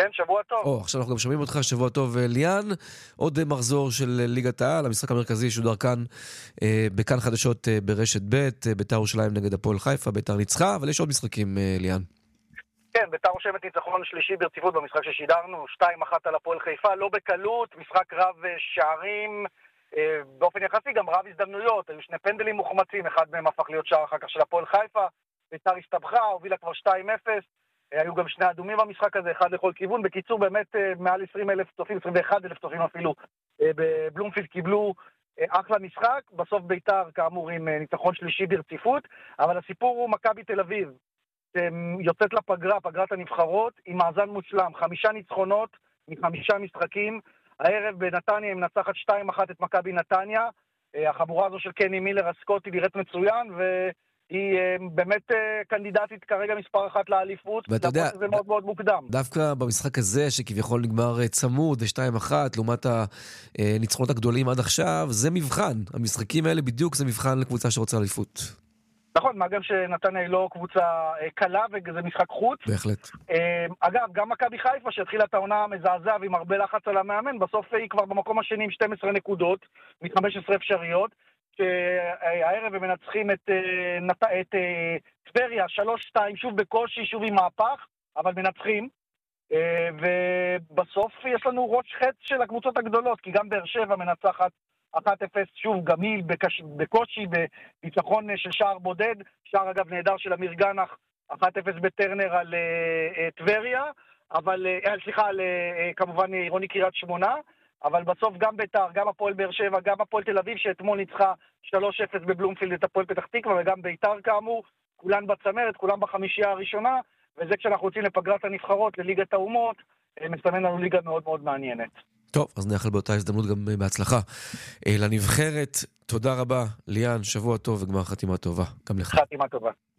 כן, שבוע טוב. עכשיו אנחנו גם שומעים אותך, שבוע טוב ליאן. עוד מחזור של ליגת העל, המשחק המרכזי שודר כאן בכאן חדשות ברשת ב', בית"ר ירושלים נגד הפועל חיפה, בית"ר ניצחה, אבל יש עוד משחקים ליאן. כן, בית"ר רושמת ניצחון שלישי ברציפות במשחק ששידרנו, 2-1 על הפועל חיפה, לא בקלות, משחק רב שערים, באופן יחסי גם רב הזדמנויות, היו שני פנדלים מוחמצים, אחד מהם הפך להיות שער אחר כך של הפועל חיפה, בית"ר הסתבכה, הובילה כבר 2-0, היו גם שני אדומים במשחק הזה, אחד לכל כיוון, בקיצור באמת מעל 20,000 צופים, 21,000 צופים אפילו, בבלומפילד קיבלו אחלה משחק, בסוף בית"ר כאמור עם ניצחון שלישי ברציפות, אבל הסיפור הוא מכבי תל אביב, יוצאת לפגרה, פגרת הנבחרות, עם מאזן מושלם, 5 ניצחונות מ5 משחקים, הערב בנתניה היא מנצחת 2-1 את מכבי נתניה, החבורה הזו של קני מילר הסקוטי נראית מצוין, והיא באמת קנדידטית כרגע מספר 1 לאליפות, ואתה יודע, זה מאוד מאוד מוקדם. דווקא במשחק הזה, שכביכול נגמר צמוד, 2-1, לעומת הניצחונות הגדולים עד עכשיו, זה מבחן. המשחקים האלה בדיוק זה מבחן לקבוצה שרוצה אליפות. נכון, מה גם שנתניה היא לא קבוצה קלה וזה משחק חוץ. בהחלט. אגב, גם מכבי חיפה שהתחילה את העונה המזעזע ועם הרבה לחץ על המאמן, בסוף היא כבר במקום השני עם 12 נקודות, מ-15 אפשריות, שהערב הם מנצחים את טבריה 3-2, שוב בקושי, שוב עם מהפך, אבל מנצחים. ובסוף יש לנו ראש חץ של הקבוצות הגדולות, כי גם באר שבע מנצחת 1-0, שוב גמיל בקושי, בניצחון של שער בודד, שער אגב נהדר של אמיר גנח, 1-0 בטרנר על טבריה, אבל, סליחה, על כמובן עירוני קריית שמונה, אבל בסוף גם בית"ר, גם הפועל באר שבע, גם הפועל תל אביב, שאתמול ניצחה 3-0 בבלומפילד את הפועל פתח תקווה, וגם בית"ר כאמור, כולן בצמרת, כולן בחמישייה הראשונה, וזה כשאנחנו רוצים לפגרת הנבחרות, לליגת האומות, מסמן לנו ליגה מאוד מאוד מעניינת. טוב, אז נאחל באותה הזדמנות גם בהצלחה לנבחרת. תודה רבה, ליאן, שבוע טוב וגמר חתימה טובה. גם לך. חתימה טובה.